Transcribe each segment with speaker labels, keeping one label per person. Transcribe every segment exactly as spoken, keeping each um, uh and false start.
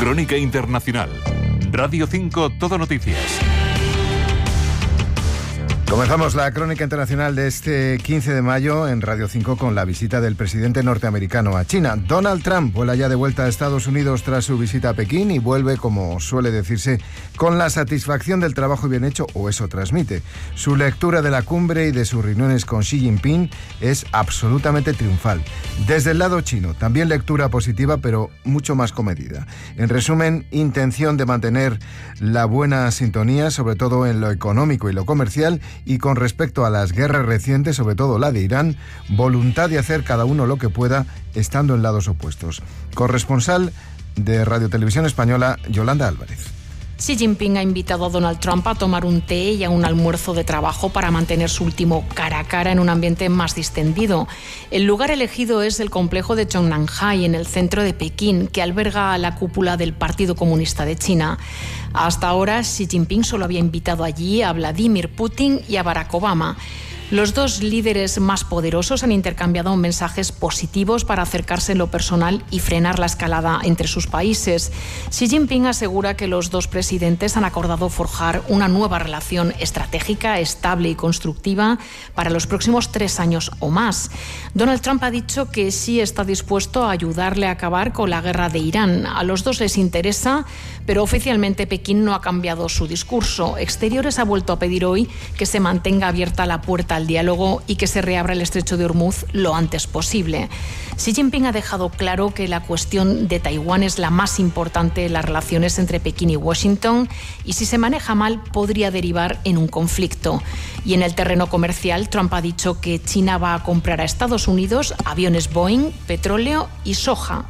Speaker 1: Crónica Internacional. Radio cinco Todo Noticias.
Speaker 2: Comenzamos la crónica internacional de este quince de mayo en Radio cinco con la visita del presidente norteamericano a China. Donald Trump vuela ya de vuelta a Estados Unidos tras su visita a Pekín y vuelve, como suele decirse, con la satisfacción del trabajo bien hecho, o eso transmite. Su lectura de la cumbre y de sus reuniones con Xi Jinping es absolutamente triunfal. Desde el lado chino, también lectura positiva, pero mucho más comedida. En resumen, intención de mantener la buena sintonía, sobre todo en lo económico y lo comercial, y con respecto a las guerras recientes, sobre todo la de Irán, voluntad de hacer cada uno lo que pueda, estando en lados opuestos. Corresponsal de Radio Televisión Española, Yolanda Álvarez.
Speaker 3: Xi Jinping ha invitado a Donald Trump a tomar un té y a un almuerzo de trabajo para mantener su último cara a cara en un ambiente más distendido. El lugar elegido es el complejo de Zhongnanhai, en el centro de Pekín, que alberga la cúpula del Partido Comunista de China. Hasta ahora, Xi Jinping solo había invitado allí a Vladimir Putin y a Barack Obama. Los dos líderes más poderosos han intercambiado mensajes positivos para acercarse en lo personal y frenar la escalada entre sus países. Xi Jinping asegura que los dos presidentes han acordado forjar una nueva relación estratégica, estable y constructiva para los próximos tres años o más. Donald Trump ha dicho que Xi está dispuesto a ayudarle a acabar con la guerra de Irán. A los dos les interesa, pero oficialmente Pekín no ha cambiado su discurso. Exteriores ha vuelto a pedir hoy que se mantenga abierta la puerta al diálogo y que se reabra el estrecho de Hormuz lo antes posible. Xi Jinping ha dejado claro que la cuestión de Taiwán es la más importante en las relaciones entre Pekín y Washington, y si se maneja mal podría derivar en un conflicto. Y en el terreno comercial, Trump ha dicho que China va a comprar a Estados Unidos aviones Boeing, petróleo y soja.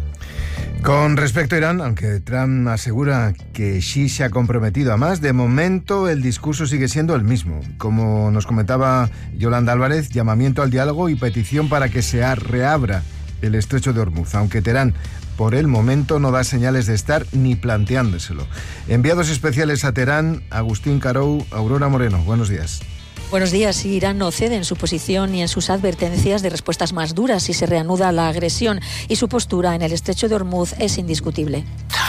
Speaker 2: Con respecto a Irán, aunque Trump asegura que Xi se ha comprometido a más, de momento el discurso sigue siendo el mismo. Como nos comentaba Yolanda Álvarez, llamamiento al diálogo y petición para que se reabra el estrecho de Hormuz, aunque Teherán por el momento no da señales de estar ni planteándoselo. Enviados especiales a Teherán, Agustín Carou, Aurora Moreno. Buenos días.
Speaker 4: Buenos días. Irán no cede en su posición ni en sus advertencias de respuestas más duras si se reanuda la agresión, y su postura en el estrecho de Hormuz es indiscutible.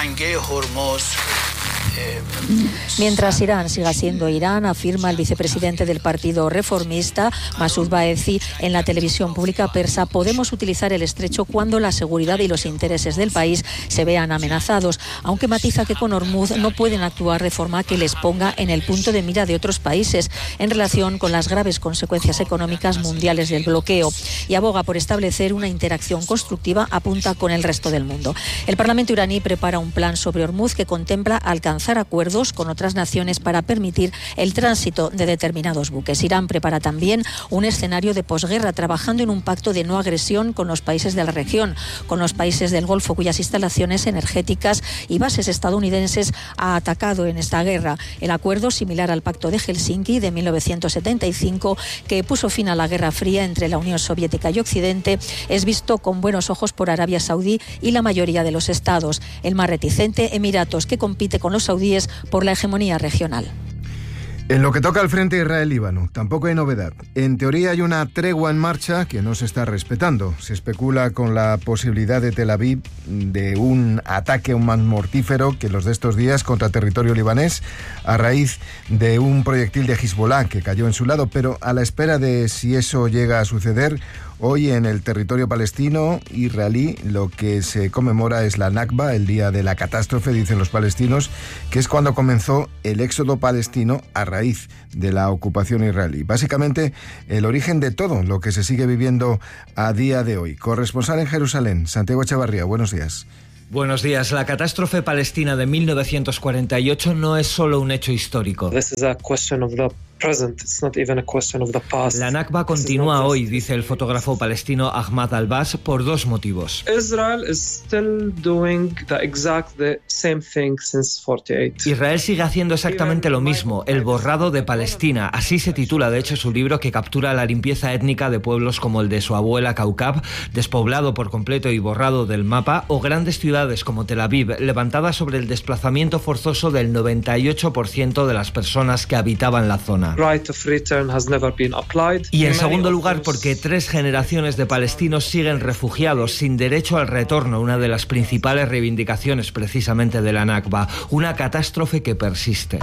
Speaker 4: Mientras Irán siga siendo Irán, afirma el vicepresidente del Partido Reformista, Masoud Baezi, en la televisión pública persa, podemos utilizar el estrecho cuando la seguridad y los intereses del país se vean amenazados, aunque matiza que con Hormuz no pueden actuar de forma que les ponga en el punto de mira de otros países en relación con las graves consecuencias económicas mundiales del bloqueo, y aboga por establecer una interacción constructiva a punta con el resto del mundo. El Parlamento iraní prepara un plan sobre Hormuz que contempla alcanzar acuerdos con otras naciones para permitir el tránsito de determinados buques. Irán prepara también un escenario de posguerra, trabajando en un pacto de no agresión con los países de la región, con los países del Golfo cuyas instalaciones energéticas y bases estadounidenses ha atacado en esta guerra. El acuerdo, similar al Pacto de Helsinki de mil novecientos setenta y cinco, que puso fin a la Guerra Fría entre la Unión Soviética y Occidente, es visto con buenos ojos por Arabia Saudí y la mayoría de los estados. El más reticente, Emiratos, que compite con los saudíes por la hegemonía regional.
Speaker 2: En lo que toca al frente Israel-Líbano, tampoco hay novedad. En teoría hay una tregua en marcha que no se está respetando. Se especula con la posibilidad de Tel Aviv de un ataque un más mortífero que los de estos días contra territorio libanés, a raíz de un proyectil de Hezbollah que cayó en su lado, pero a la espera de si eso llega a suceder, hoy en el territorio palestino israelí lo que se conmemora es la Nakba, el día de la catástrofe, dicen los palestinos, que es cuando comenzó el éxodo palestino a raíz de la ocupación israelí. Básicamente, el origen de todo lo que se sigue viviendo a día de hoy. Corresponsal en Jerusalén, Santiago Echevarría, buenos días.
Speaker 5: Buenos días. La catástrofe palestina de mil novecientos cuarenta y ocho no es solo un hecho histórico.
Speaker 6: This is a question of the present. It's not even a question of the past.
Speaker 5: La Nakba continúa hoy, dice el fotógrafo palestino Ahmad Al-Bas, por dos motivos.
Speaker 6: Israel is still doing the exact the same thing since forty-eight.
Speaker 5: Israel sigue haciendo exactamente lo mismo, el borrado de Palestina. Así se titula, de hecho, su libro, que captura la limpieza étnica de pueblos como el de su abuela Kaukab, despoblado por completo y borrado del mapa, o grandes ciudades como Tel Aviv, levantadas sobre el desplazamiento forzoso del noventa y ocho por ciento de las personas que habitaban la zona. persona.
Speaker 6: Right of return has never been applied.
Speaker 5: Y en segundo lugar, porque tres generaciones de palestinos siguen refugiados sin derecho al retorno, una de las principales reivindicaciones precisamente de la Nakba, una catástrofe que persiste.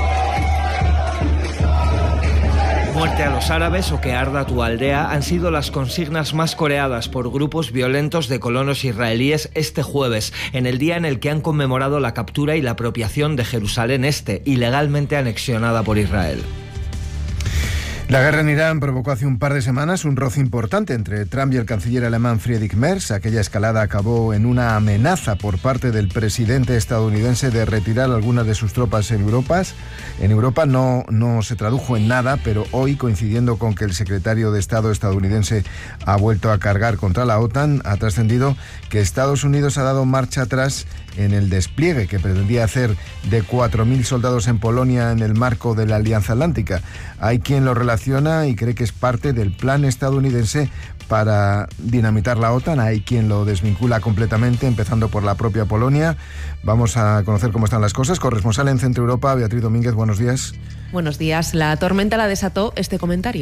Speaker 5: Muerte a los árabes o que arda tu aldea han sido las consignas más coreadas por grupos violentos de colonos israelíes este jueves, en el día en el que han conmemorado la captura y la apropiación de Jerusalén Este, ilegalmente anexionada por Israel.
Speaker 2: La guerra en Irán provocó hace un par de semanas un roce importante entre Trump y el canciller alemán Friedrich Merz. Aquella escalada acabó en una amenaza por parte del presidente estadounidense de retirar algunas de sus tropas en Europa. En Europa no, no se tradujo en nada, pero hoy, coincidiendo con que el secretario de Estado estadounidense ha vuelto a cargar contra la OTAN, ha trascendido que Estados Unidos ha dado marcha atrás en el despliegue que pretendía hacer de cuatro mil soldados en Polonia en el marco de la Alianza Atlántica. Hay quien lo relaciona y cree que es parte del plan estadounidense para dinamitar la OTAN. Hay quien lo desvincula completamente, empezando por la propia Polonia. Vamos a conocer cómo están las cosas. Corresponsal en Centro Europa, Beatriz Domínguez, buenos días.
Speaker 7: Buenos días. La tormenta la desató este comentario.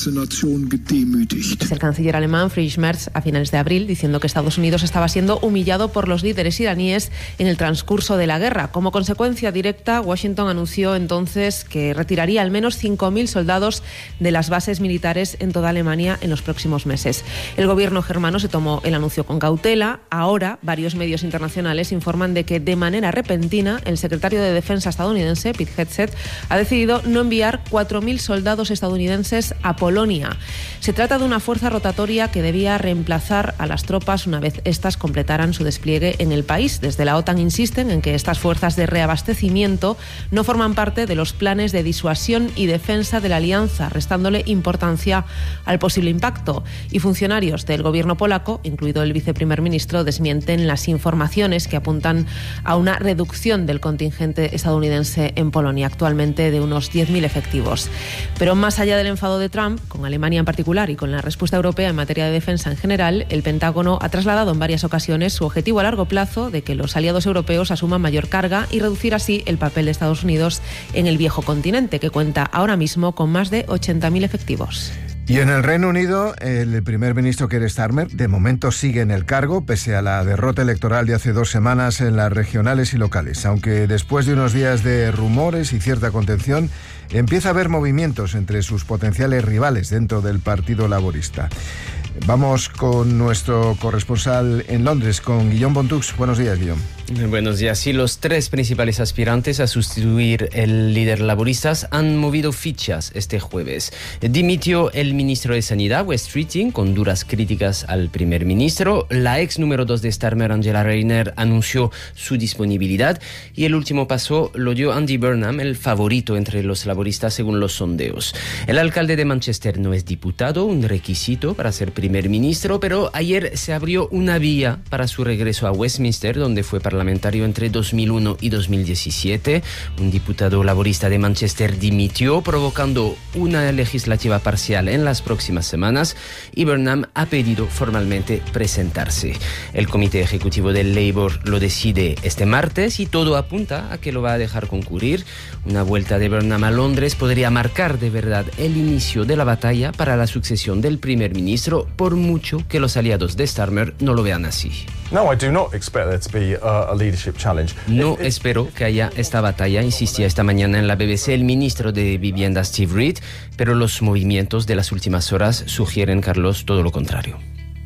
Speaker 7: Es el canciller alemán Friedrich Merz a finales de abril, diciendo que Estados Unidos estaba siendo humillado por los líderes iraníes en el transcurso de la guerra. Como consecuencia directa, Washington anunció entonces que retiraría al menos cinco mil soldados de las bases militares en toda Alemania en los próximos meses. El gobierno germano se tomó el anuncio con cautela. Ahora, varios medios internacionales informan de que de manera repentina el secretario de Defensa estadounidense, Pete Hegseth, ha decidido no enviar cuatro mil soldados estadounidenses a Polonia. Se trata de una fuerza rotatoria que debía reemplazar a las tropas una vez éstas completaran su despliegue en el país. Desde la OTAN insisten en que estas fuerzas de reabastecimiento no forman parte de los planes de disuasión y defensa de la alianza, restándole importancia al posible impacto. Y funcionarios del gobierno polaco, incluido el viceprimer ministro, desmienten las informaciones que apuntan a una reducción del contingente estadounidense en Polonia, actualmente de unos diez mil efectivos. Pero más allá del enfado de Trump, con Alemania en particular y con la respuesta europea en materia de defensa en general, el Pentágono ha trasladado en varias ocasiones su objetivo a largo plazo de que los aliados europeos asuman mayor carga y reducir así el papel de Estados Unidos en el viejo continente, que cuenta ahora mismo con más de ochenta mil efectivos.
Speaker 2: Y en el Reino Unido, el primer ministro Keir Starmer de momento sigue en el cargo, pese a la derrota electoral de hace dos semanas en las regionales y locales. Aunque después de unos días de rumores y cierta contención, empieza a haber movimientos entre sus potenciales rivales dentro del Partido Laborista. Vamos con nuestro corresponsal en Londres, con Guillaume Bontux. Buenos días, Guillaume.
Speaker 8: Buenos días. Sí, los tres principales aspirantes a sustituir el líder laborista han movido fichas este jueves. Dimitió el ministro de Sanidad, Wes Streeting, con duras críticas al primer ministro. La ex número dos de Starmer, Angela Rayner, anunció su disponibilidad. Y el último paso lo dio Andy Burnham, el favorito entre los laboristas según los sondeos. El alcalde de Manchester no es diputado, un requisito para ser primer ministro, pero ayer se abrió una vía para su regreso a Westminster, donde fue parlamentario entre dos mil uno y dos mil diecisiete. Un diputado laborista de Manchester dimitió, provocando una legislativa parcial en las próximas semanas, y Burnham ha pedido formalmente presentarse. El comité ejecutivo del Labour lo decide este martes y todo apunta a que lo va a dejar concurrir. Una vuelta de Burnham a Londres podría marcar de verdad el inicio de la batalla para la sucesión del primer ministro, por mucho que los aliados de Starmer no lo vean así.
Speaker 9: No, I do not expect there to be a, a leadership challenge.
Speaker 8: No espero que haya esta batalla, insistía esta mañana en la B B C el ministro de Vivienda Steve Reed, pero los movimientos de las últimas horas sugieren, Carlos, todo lo contrario.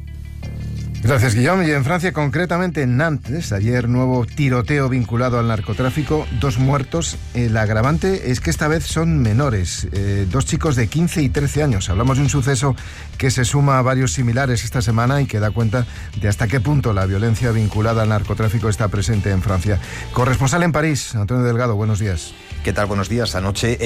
Speaker 2: Gracias, Guillaume. Y en Francia, concretamente en Nantes, ayer nuevo tiroteo vinculado al narcotráfico, dos muertos. El agravante es que esta vez son menores, eh, dos chicos de quince y trece años. Hablamos de un suceso que se suma a varios similares esta semana y que da cuenta de hasta qué punto la violencia vinculada al narcotráfico está presente en Francia. Corresponsal en París, Antonio Delgado, buenos días.
Speaker 10: ¿Qué tal? Buenos días. Anoche